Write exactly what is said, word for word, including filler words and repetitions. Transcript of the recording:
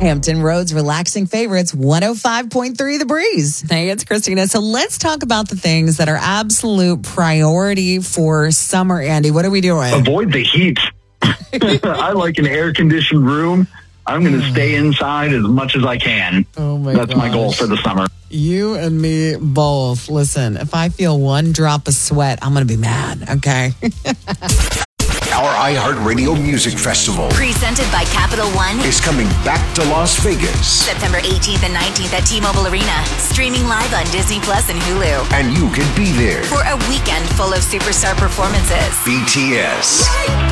Hampton Roads Relaxing Favorites, one oh five point three The Breeze. Hey, it's Christina. So let's talk about the things that are absolute priority for summer, Andy. What are we doing? Avoid the heat. I like an air-conditioned room. I'm going to stay inside as much as I can. Oh my That's gosh. my goal for the summer. You and me both. Listen, if I feel one drop of sweat, I'm going to be mad, okay? Our iHeartRadio Music Festival, presented by Capital One, is coming back to Las Vegas. September eighteenth and nineteenth at T-Mobile Arena. Streaming live on Disney Plus and Hulu. And you can be there For a weekend full of superstar performances. B T S,